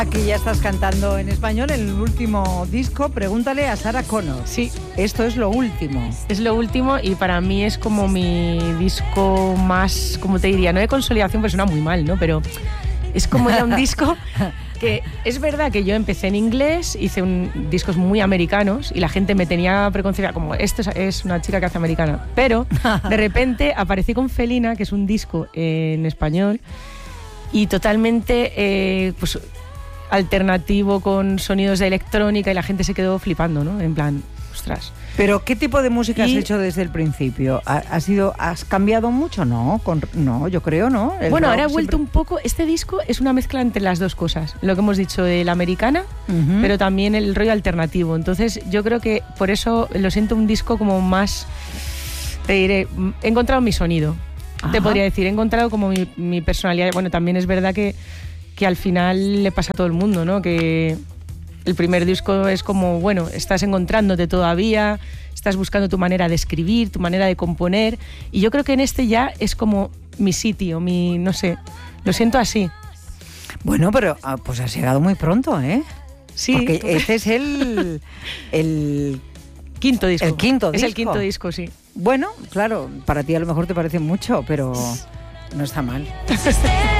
Aquí ya estás cantando en español en el último disco, Pregúntale a Sarah Connor. Sí. Esto es lo último. Es lo último y para mí es como mi disco más, como te diría, no de consolidación, porque suena muy mal, ¿no? Pero es como ya un disco que es verdad que yo empecé en inglés, hice discos muy americanos y la gente me tenía preconcebida como esto es una chica que hace americana. Pero de repente aparecí con Felina, que es un disco en español y totalmente pues alternativo con sonidos de electrónica y la gente se quedó flipando, ¿no? En plan, ostras. ¿Pero qué tipo de música has hecho desde el principio? ¿Has cambiado mucho? No, yo creo, ¿no? Bueno, ahora he vuelto un poco. Este disco es una mezcla entre las dos cosas. Lo que hemos dicho de la americana, pero también el rollo alternativo. Entonces yo creo que por eso lo siento un disco como más... Te diré, he encontrado mi sonido. Ajá. Te podría decir, he encontrado como mi personalidad. Bueno, también es verdad que al final le pasa a todo el mundo, ¿no? Que el primer disco es como, bueno, estás encontrándote todavía, estás buscando tu manera de escribir, tu manera de componer, y yo creo que en este ya es como mi sitio, no sé, lo siento así. Bueno, pero pues has llegado muy pronto, ¿eh? Sí. Porque este es el quinto disco. El quinto disco. Es el quinto disco, sí. Bueno, claro, para ti a lo mejor te parece mucho, pero no está mal.